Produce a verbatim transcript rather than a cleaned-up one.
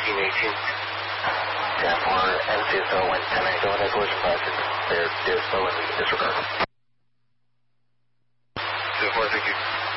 fifteen eighteen. ten four, N C S O, wind ten nine, go ahead, collision path, clear, D S O, and we can disregard. ten four, thank you.